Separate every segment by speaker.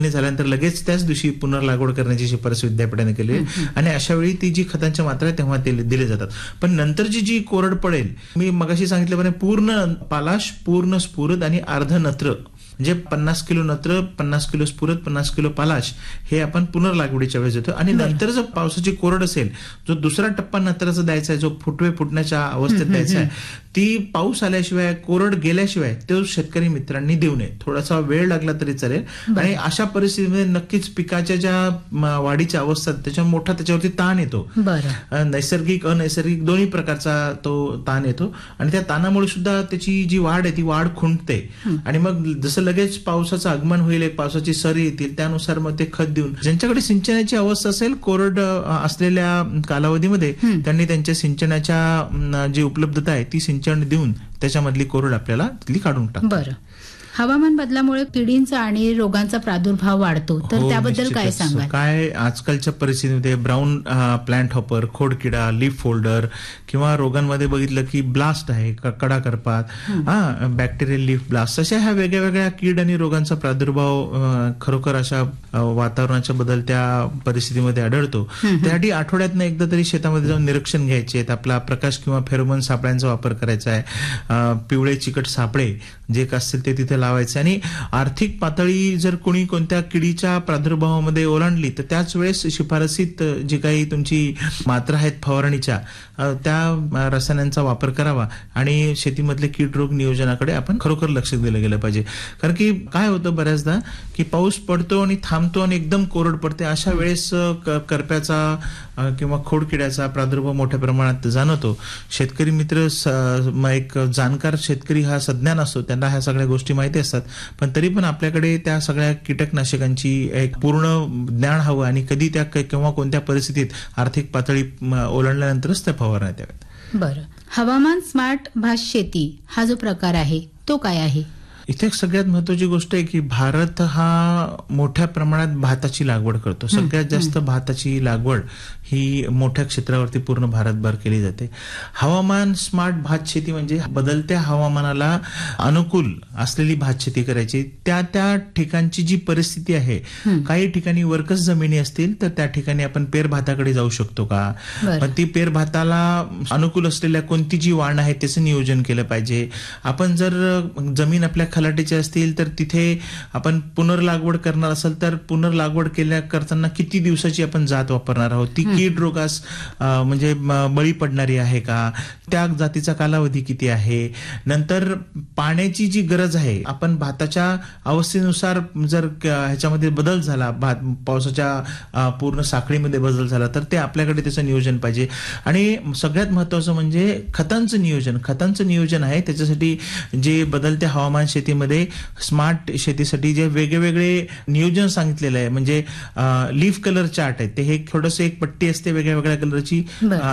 Speaker 1: झाल्यानंतर लगेच त्याच दिवशी पुनर्लागवड करण्याची शिफारस विद्यापीठाने केली आणि अशा वेळी ती जी खतांच्या मात्रा आहे तेव्हा दिले जातात. पण नंतरची जी कोरड पडेल, मी मगाशी सांगितल्याप्रमाणे पूर्ण पालाश, पूर्ण स्फुरद आणि अर्ध नत्र, म्हणजे 50 किलो नत्र, 50 किलो स्फुरद, 50 किलो पालाश हे आपण पुनर्लागवडीच्या वेळेस देतो. आणि नंतर जर पावसाची कोरड असेल, जो दुसरा टप्पा नत्राचा द्यायचा आहे, जो फुटवे फुटण्याच्या अवस्थेत द्यायचा आहे, ती पाऊस आल्याशिवाय, कोरड गेल्याशिवाय तो शेतकरी मित्रांनी देऊ नये. थोडासा वेळ लागला तरी चालेल. आणि अशा परिस्थितीमध्ये नक्कीच पिकाच्या ज्या वाढीच्या अवस्था त्याच्या मोठा त्याच्यावरती ताण येतो. नैसर्गिक अनैसर्गिक दोन्ही प्रकारचा तो ताण येतो आणि त्या ताणामुळे सुद्धा त्याची जी वाढ आहे ती वाढ खुंटते. आणि मग जसं लगेच पावसाचं आगमन होईल, एक पावसाची सरी येतील, त्यानुसार मग ते खत देऊन, ज्यांच्याकडे सिंचनाची अवस्था असेल कोरड असलेल्या कालावधीमध्ये, त्यांनी त्यांच्या सिंचनाच्या जी उपलब्धता आहे ती सिंचन देऊन त्याच्यामधली कोरड आपल्याला तिथली काढून टाकतो.
Speaker 2: बरं, हवामान बदलामुळे किडींचा आणि रोगांचा प्रादुर्भाव वाढतो, तर त्याबद्दल काय सांगाल?
Speaker 1: काय आजकालच्या परिस्थितीमध्ये brown plant hopper, खोडकिडा, leaf folder किंवा रोगांमध्ये बघितलं की ब्लास्ट आहे, कडा करपात, बॅक्टेरियल लीफ ब्लास्ट, अशा ह्या वेगळ्या वेगळ्या कीड आणि रोगांचा प्रादुर्भाव खरोखर अशा वातावरणाच्या बदलत्या परिस्थितीमध्ये आढळतो. त्यासाठी आठवड्यातनं एकदा तरी शेतामध्ये जाऊन निरीक्षण घ्यायचे आहेत. आपला प्रकाश किंवा फेरोमोन सापळ्यांचा वापर करायचा आहे. पिवळे चिकट सापळे जे काय असतील ते तिथे लावायचे. आणि आर्थिक पातळी जर कोणी कोणत्या किडीच्या प्रादुर्भावामध्ये ओलांडली तर त्याच वेळेस शिफारसीत जी काही तुमची मात्रा आहेत फवारणीच्या, त्या रसायनांचा वापर करावा आणि शेतीमधले कीड रोग नियोजनाकडे आपण खरोखर लक्ष दिलं गेलं पाहिजे. कारण की काय होतं बऱ्याचदा की पाऊस पडतो आणि थांबतो आणि एकदम कोरड पडते. अशा वेळेस करप्याचा किंवा खोडकिड्याचा प्रादुर्भाव मोठ्या प्रमाणात जाणवतो. शेतकरी मित्र एक जाणकार शेतकरी हा सज्ञान असतो, त्यांना ह्या सगळ्या गोष्टी माहिती असतात, पण तरी पण आपल्याकडे त्या सगळ्या कीटकनाशकांची एक पूर्ण ज्ञान हवं आणि कधी त्या किंवा कोणत्या परिस्थितीत आर्थिक पातळी ओलांडल्यानंतरच त्या फवारण्यात याव्यात.
Speaker 2: बरं, हवामान स्मार्ट भात शेती हा जो प्रकार आहे तो काय आहे?
Speaker 1: इथे सगळ्यात महत्वाची गोष्ट आहे की भारत हा मोठ्या प्रमाणात भाताची लागवड करतो. सगळ्यात जास्त भाताची लागवड ही मोठ्या क्षेत्रावरती पूर्ण भारतभर केली जाते. हवामान स्मार्ट भात शेती म्हणजे बदलत्या हवामानाला अनुकूल असलेली भात शेती करायची. त्या ठिकाणची जी परिस्थिती आहे, काही ठिकाणी वरकस जमिनी असतील तर त्या ठिकाणी आपण पेर भाताकडे जाऊ शकतो का, पण ती पेर भाताला अनुकूल असलेल्या कोणती जी वाण आहे त्याचं नियोजन केलं पाहिजे. आपण जर जमीन आपल्या खलाटीचे असतील तर तिथे आपण पुनर्लागवड करणार असेल तर पुनर्लागवड करताना किती दिवसाची आपण जात वापरणार आहोत, ती कीड रोगास म्हणजे बळी पडणारी आहे का, त्या जातीचा कालावधी किती आहे. नंतर पाण्याची जी गरज आहे, आपण भाताच्या अवस्थेनुसार जर ह्याच्यामध्ये बदल झाला, पावसाच्या पूर्ण साखळीमध्ये बदल झाला तर ते आपल्याकडे त्याचं नियोजन पाहिजे. आणि सगळ्यात महत्वाचं म्हणजे खतांचं नियोजन आहे. त्याच्यासाठी जे बदलत्या हवामान शेतीमध्ये स्मार्ट शेतीसाठी जे वेगवेगळे नियोजन सांगितलेलं आहे, म्हणजे लीफ कलर चार्ट आहे, ते हे थोडंसं एक पट्टी असते वेगळ्या वेगळ्या कलरची,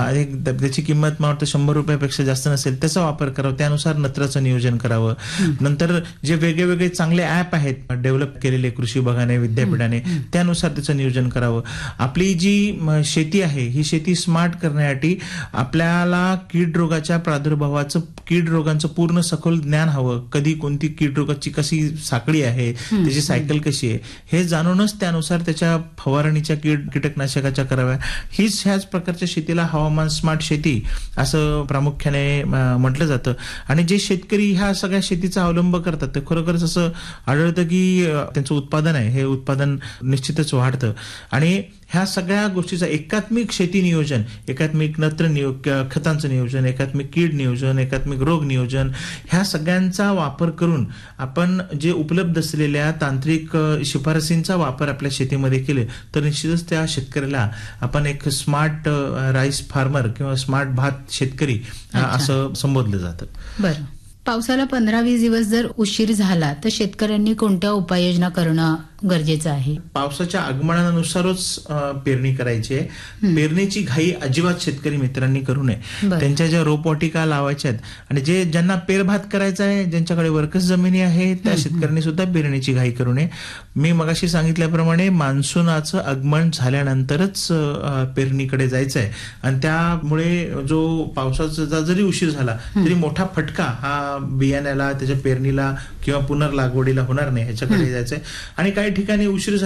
Speaker 1: त्याची किंमत मला वाटतं 100 रुपयापेक्षा जास्त नसेल, त्याचा वापर करावा, त्यानुसार नत्राचं नियोजन करावं. नंतर जे वेगवेगळे चांगले ऍप आहेत डेव्हलप केलेले कृषी विभागाने, विद्यापीठाने, त्यानुसार त्याचं नियोजन करावं. आपली जी शेती आहे ही शेती स्मार्ट करण्यासाठी आपल्याला कीड रोगाच्या प्रादुर्भावाचं, कीड रोगांचं पूर्ण सखोल ज्ञान हवं. कधी कोणती कीड रोगाची कशी साखळी आहे, त्याची सायकल कशी आहे हे जाणूनच त्यानुसार त्याच्या फवारणीच्या कीटकनाशकाच्या कराव्या. ह्याच प्रकारच्या शेतीला हवामान स्मार्ट शेती असं प्रामुख्याने म्हटलं जातं. आणि जे शेतकरी ह्या सगळ्या शेतीचा अवलंब करतात ते खरोखरच असं आढळतं की त्यांचं उत्पादन आहे हे उत्पादन निश्चितच वाढतं. आणि ह्या सगळ्या गोष्टीचा एकात्मिक शेती नियोजन, एकात्मिक खतांचं नियोजन, एकात्मिक कीड नियोजन, एकात्मिक रोग नियोजन, ह्या सगळ्यांचा वापर करून आपण जे उपलब्ध असलेल्या तांत्रिक शिफारसींचा वापर आपल्या शेतीमध्ये केले तर निश्चितच त्या शेतकऱ्याला आपण एक स्मार्ट राईस फार्मर किंवा स्मार्ट भात शेतकरी असं संबोधलं जातं.
Speaker 2: बरं, पावसाला 15-20 दिवस जर उशीर झाला तर शेतकऱ्यांनी कोणत्या उपाययोजना करणं गरजेचं आहे?
Speaker 1: पावसाच्या आगमनानुसारच पेरणी करायची आहे. पेरणीची घाई अजिबात शेतकरी मित्रांनी करू नये. त्यांच्या ज्या रोपवाटिका लावायच्या आहेत आणि ज्यांना पेरभात करायचा आहे, ज्यांच्याकडे वरकस जमिनी आहे त्या शेतकऱ्यांनी सुद्धा पेरणीची घाई करू नये. मी मगाशी सांगितल्याप्रमाणे मान्सूनाचं आगमन झाल्यानंतरच पेरणीकडे जायचं आहे आणि त्यामुळे जो पावसाचा जरी उशीर झाला तरी मोठा फटका हा बियाण्याला, त्याच्या पेरणीला किंवा पुनर्लागवडीला होणार नाही ह्याच्याकडे जायचंय. आणि काही काही ठिकाणी उशीर